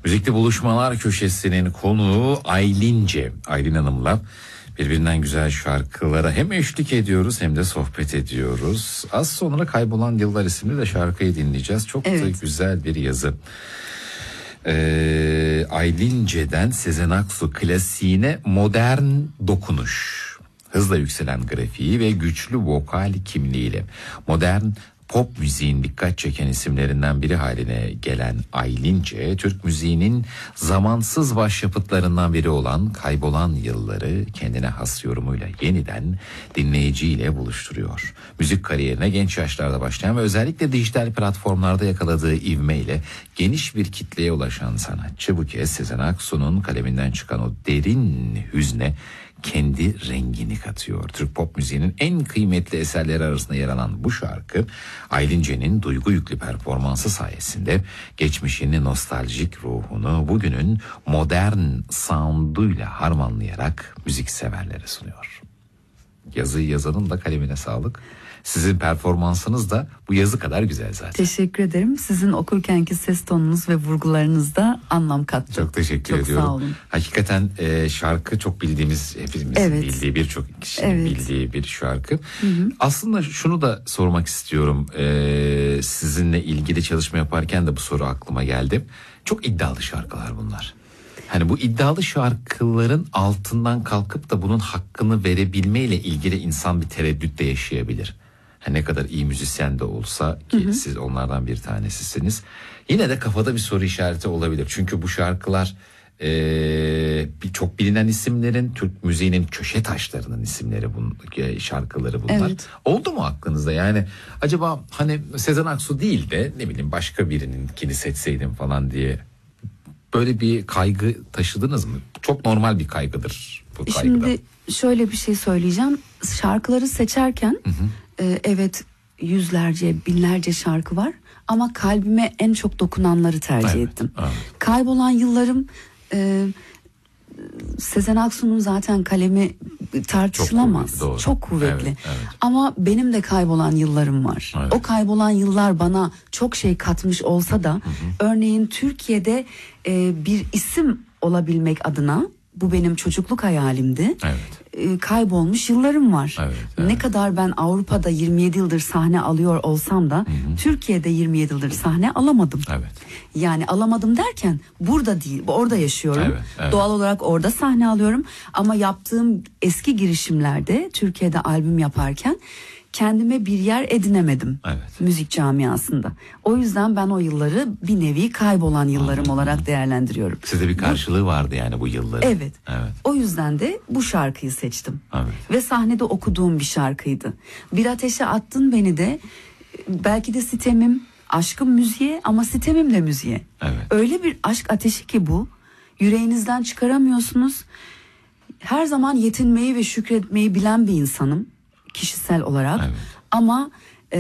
Müzikli Buluşmalar Köşesi'nin konuğu Aylince. Aylin Hanım'la birbirinden güzel şarkılara hem eşlik ediyoruz hem de sohbet ediyoruz. Az sonra Kaybolan Yıllar isimli de şarkıyı dinleyeceğiz. Çok da güzel bir yazı. Aylince'den Sezen Aksu klasiğine modern dokunuş. Hızla yükselen grafiği ve güçlü vokal kimliğiyle modern pop müziğin dikkat çeken isimlerinden biri haline gelen Aylince, Türk müziğinin zamansız başyapıtlarından biri olan Kaybolan Yılları kendine has yorumuyla yeniden dinleyiciyle buluşturuyor. Müzik kariyerine genç yaşlarda başlayan ve özellikle dijital platformlarda yakaladığı ivmeyle geniş bir kitleye ulaşan sanatçı bu kez Sezen Aksu'nun kaleminden çıkan o derin hüzne kendi rengini katıyor. Türk pop müziğinin en kıymetli eserleri arasında yer alan bu şarkı Aylince'nin duygu yüklü performansı sayesinde geçmişini, nostaljik ruhunu bugünün modern sound'uyla harmanlayarak müzikseverlere sunuyor. Yazıyı yazanın da kalemine sağlık. Sizin performansınız da bu yazı kadar güzel zaten. Teşekkür ederim. Sizin okurkenki ses tonunuz ve vurgularınız da anlam kattı. Çok teşekkür ediyorum. Sağ olun. Hakikaten şarkı çok bildiğimiz, hepimizin bildiği, birçok kişinin bildiği bir şarkı. Hı hı. Aslında şunu da sormak istiyorum. Sizinle ilgili çalışma yaparken de bu soru aklıma geldi. Çok iddialı şarkılar bunlar. Hani bu iddialı şarkıların altından kalkıp da bunun hakkını verebilmeyle ilgili insan bir tereddütte yaşayabilir. Ne kadar iyi müzisyen de olsa ki siz onlardan bir tanesisiniz. Yine de kafada bir soru işareti olabilir. Çünkü bu şarkılar çok bilinen isimlerin, Türk müziğinin köşe taşlarının isimleri, şarkıları bunlar. Evet. Oldu mu aklınızda? Yani acaba hani Sezen Aksu değil de ne bileyim başka birininkini seçseydim falan diye böyle bir kaygı taşıdınız mı? Çok normal bir kaygıdır bu kaygıda. Şimdi şöyle bir şey söyleyeceğim. Şarkıları seçerken evet yüzlerce, binlerce şarkı var ama kalbime en çok dokunanları tercih ettim. Evet. Kaybolan yıllarım, Sezen Aksu'nun zaten kalemi tartışılamaz. Çok kuvvetli. Evet. Ama benim de kaybolan yıllarım var. Evet. O kaybolan yıllar bana çok şey katmış olsa da örneğin Türkiye'de bir isim olabilmek adına, bu benim çocukluk hayalimdi. Evet. Kaybolmuş yıllarım var. Evet. Ne kadar ben Avrupa'da 27 yıldır sahne alıyor olsam da Türkiye'de 27 yıldır sahne alamadım. Evet. Yani alamadım derken burada değil, orada yaşıyorum. Evet. Doğal olarak orada sahne alıyorum ama yaptığım eski girişimlerde Türkiye'de albüm yaparken kendime bir yer edinemedim müzik camiasında. O yüzden ben o yılları bir nevi kaybolan yıllarım olarak değerlendiriyorum. Size bir karşılığı vardı yani bu yılların. Evet. O yüzden de bu şarkıyı seçtim. Evet. Ve sahnede okuduğum bir şarkıydı. Bir ateşe attın beni de belki de sitemim, aşkım müziğe ama sitemim de müziğe. Evet. Öyle bir aşk ateşi ki bu. Yüreğinizden çıkaramıyorsunuz. Her zaman yetinmeyi ve şükretmeyi bilen bir insanım. Kişisel olarak ama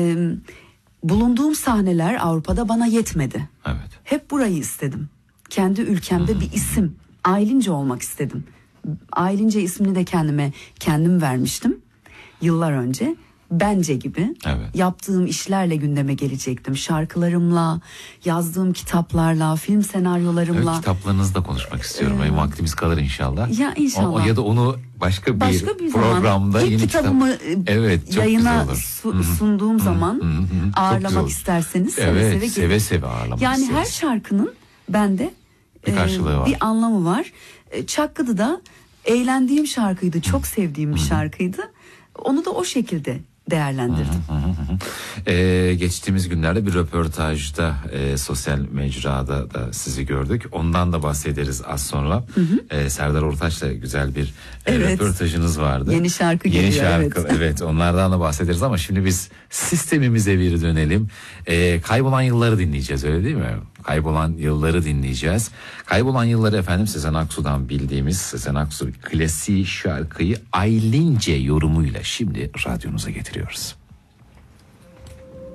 bulunduğum sahneler Avrupa'da bana yetmedi. Hep burayı istedim. Kendi ülkemde bir isim, Aylince olmak istedim. Aylince ismini de kendim vermiştim yıllar önce. Bence gibi yaptığım işlerle gündeme gelecektim. Şarkılarımla, yazdığım kitaplarla, film senaryolarımla. Kitaplarınızda konuşmak istiyorum. Vaktimiz kalır inşallah. Ya inşallah. Ya da onu başka bir programda yeni kitabımı yayına sunduğum zaman ağırlamak isterseniz seve seve ağırlamak yani isteriz. Her şarkının bende bir karşılığı var. Bir anlamı var. Çakkıdı'da eğlendiğim şarkıydı. Çok sevdiğim bir şarkıydı. Onu da o şekilde değerlendirdim. Geçtiğimiz günlerde bir röportajda sosyal mecrada da sizi gördük. Ondan da bahsederiz az sonra. Serdar Ortaç'la güzel bir röportajınız vardı. Yeni şarkı geliyor. Evet, onlardan da bahsederiz ama şimdi biz sistemimize bir dönelim. Kaybolan Yılları dinleyeceğiz, öyle değil mi? Kaybolan Yılları dinleyeceğiz. Kaybolan Yılları efendim Sezen Aksu'dan bildiğimiz Sezen Aksu klasiği şarkıyı Aylince yorumuyla şimdi radyonuza getiriyoruz.